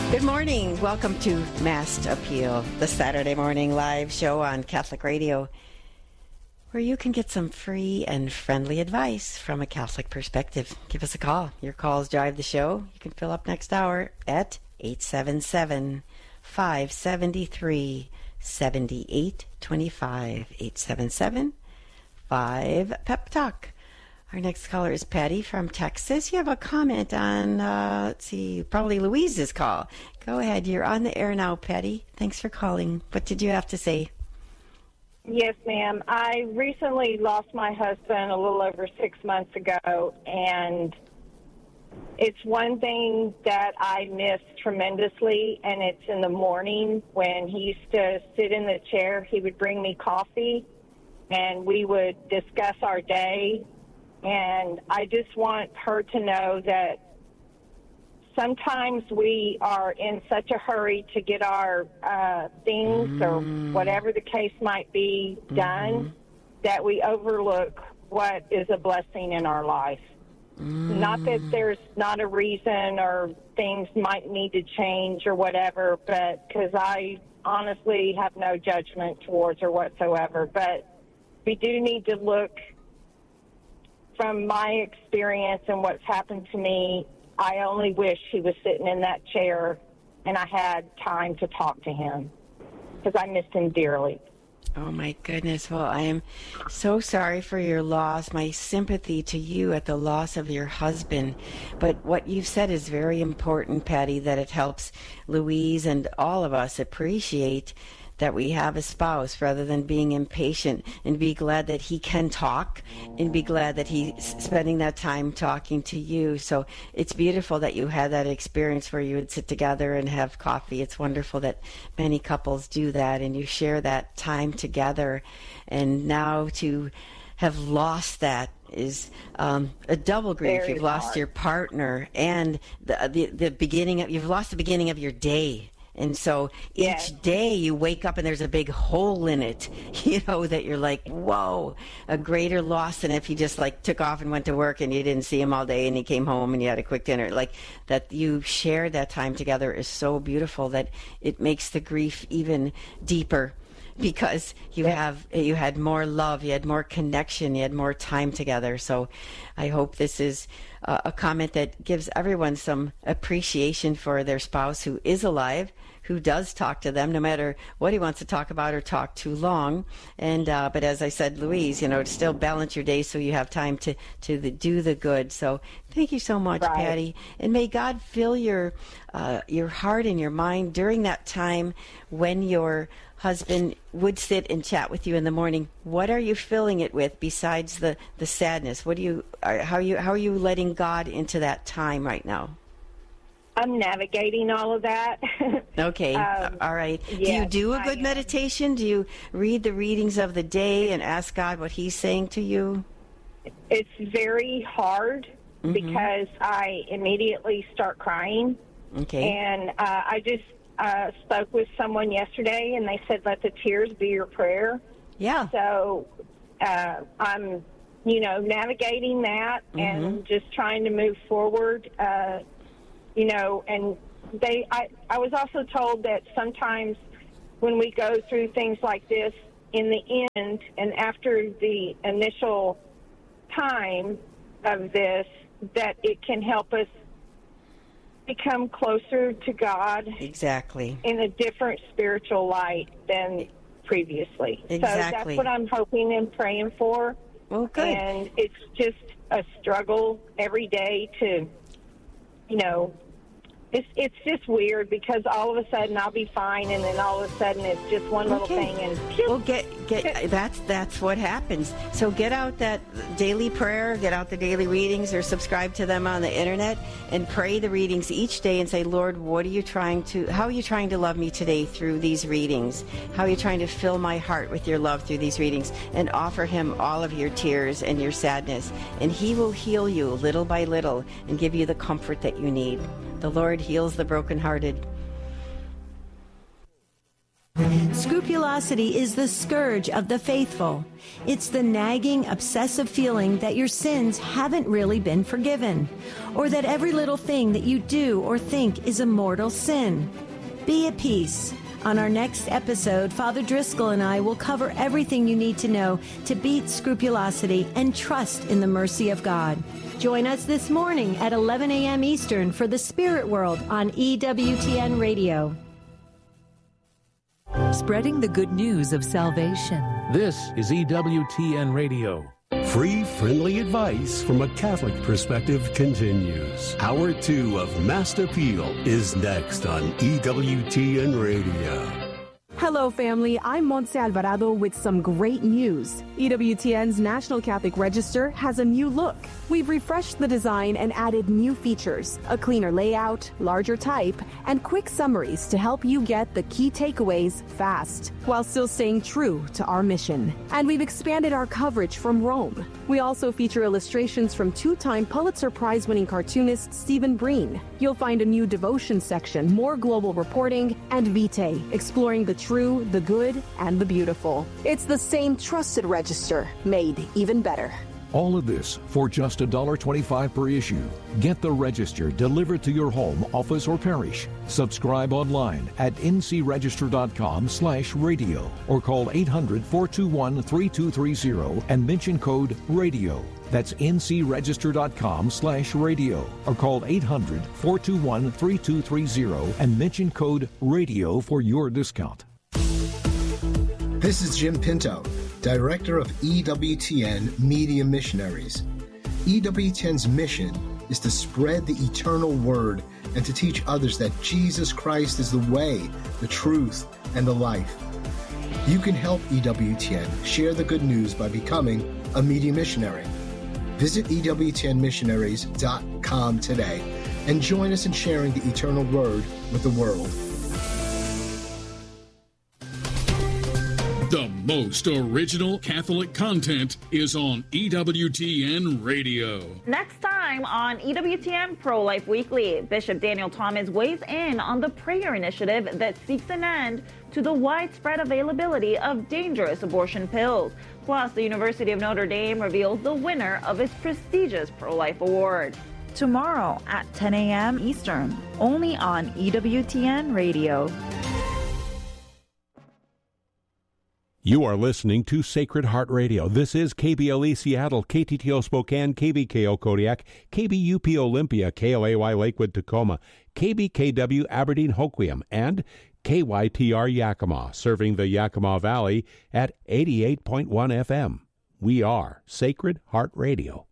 Good morning. Welcome to Mass Appeal, the Saturday morning live show on Catholic Radio, where you can get some free and friendly advice from a Catholic perspective. Give us a call. Your calls drive the show. You can fill up next hour at 877-573-7825. 877-5-PEP-TALK. Our next caller is Patty from Texas. You have a comment on, probably Louise's call. Go ahead. You're on the air now, Patty. Thanks for calling. What did you have to say? Yes, ma'am. I recently lost my husband a little over 6 months ago, and it's one thing that I miss tremendously, and it's in the morning when he used to sit in the chair. He would bring me coffee, and we would discuss our day. And I just want her to know that sometimes we are in such a hurry to get our things or whatever the case might be done that we overlook what is a blessing in our life. Not that there's not a reason or things might need to change or whatever, but because I honestly have no judgment towards her whatsoever. But we do need to look. From my experience and what's happened to me, I only wish he was sitting in that chair and I had time to talk to him because I missed him dearly. Oh, my goodness. Well, I am so sorry for your loss. My sympathy to you at the loss of your husband. But what you've said is very important, Patty, that it helps Louise and all of us appreciate that we have a spouse rather than being impatient, and be glad that he can talk and be glad that he's spending that time talking to you. So it's beautiful that you had that experience where you would sit together and have coffee. It's wonderful that many couples do that and you share that time together. And now to have lost that is a double grief. You've lost your partner and the beginning of, you've lost the beginning of your day. And so each day you wake up and there's a big hole in it, that you're like, whoa, a greater loss than if he just took off and went to work and you didn't see him all day and he came home and you had a quick dinner. That you shared that time together is so beautiful that it makes the grief even deeper. Because you had more love, you had more connection, you had more time together. So I hope this is a comment that gives everyone some appreciation for their spouse who is alive, who does talk to them, no matter what he wants to talk about or talk too long. And but as I said, Louise, to still balance your day so you have time to do the good. So thank you so much, Patty. And may God fill your heart and your mind during that time when your husband would sit and chat with you in the morning. What are you filling it with besides the sadness? How are you letting God into that time right now? I'm navigating all of that. Okay. All right. Yes, do you do a good meditation? Do you read the readings of the day and ask God what He's saying to you? It's very hard because I immediately start crying. Okay. And I just spoke with someone yesterday, and they said, let the tears be your prayer. Yeah. So I'm, navigating that and just trying to move forward, and I was also told that sometimes when we go through things like this, in the end and after the initial time of this, that it can help us become closer to God. Exactly. In a different spiritual light than previously. Exactly. So that's what I'm hoping and praying for. Well, good. And it's just a struggle every day to, it's just weird because all of a sudden I'll be fine, and then all of a sudden it's just one little thing, and well, that's what happens. So get out that daily prayer, get out the daily readings, or subscribe to them on the internet, and pray the readings each day and say, Lord, how are you trying to love me today through these readings? How are you trying to fill my heart with your love through these readings? And offer Him all of your tears and your sadness, and He will heal you little by little and give you the comfort that you need. The Lord heals the brokenhearted. Scrupulosity is the scourge of the faithful. It's the nagging, obsessive feeling that your sins haven't really been forgiven, or that every little thing that you do or think is a mortal sin. Be at peace. On our next episode, Father Driscoll and I will cover everything you need to know to beat scrupulosity and trust in the mercy of God. Join us this morning at 11 a.m. Eastern for The Spirit World on EWTN Radio. Spreading the good news of salvation. This is EWTN Radio. Free, friendly advice from a Catholic perspective continues. Hour 2 of Mass Appeal is next on EWTN Radio. Hello, family. I'm Montse Alvarado with some great news. EWTN's National Catholic Register has a new look. We've refreshed the design and added new features, a cleaner layout, larger type, and quick summaries to help you get the key takeaways fast, while still staying true to our mission. And we've expanded our coverage from Rome. We also feature illustrations from two-time Pulitzer Prize-winning cartoonist Stephen Breen. You'll find a new devotion section, more global reporting, and Vitae, exploring the true, the good, and the beautiful. It's the same trusted register, made even better. All of this for just $1.25 per issue. Get the Register delivered to your home, office, or parish. Subscribe online at ncregister.com/radio or call 800-421-3230 and mention code RADIO. That's ncregister.com/radio or call 800-421-3230 and mention code RADIO for your discount. This is Jim Pinto, Director of EWTN Media Missionaries. EWTN's mission is to spread the eternal word and to teach others that Jesus Christ is the way, the truth, and the life. You can help EWTN share the good news by becoming a media missionary. Visit EWTNmissionaries.com today and join us in sharing the eternal word with the world. The most original Catholic content is on EWTN Radio. Next time on EWTN Pro-Life Weekly, Bishop Daniel Thomas weighs in on the prayer initiative that seeks an end to the widespread availability of dangerous abortion pills. Plus, the University of Notre Dame reveals the winner of its prestigious Pro-Life Award. Tomorrow at 10 a.m. Eastern, only on EWTN Radio. You are listening to Sacred Heart Radio. This is KBLE Seattle, KTTO Spokane, KBKO Kodiak, KBUP Olympia, KLAY Lakewood Tacoma, KBKW Aberdeen Hoquiam, and KYTR Yakima, serving the Yakima Valley at 88.1 FM. We are Sacred Heart Radio.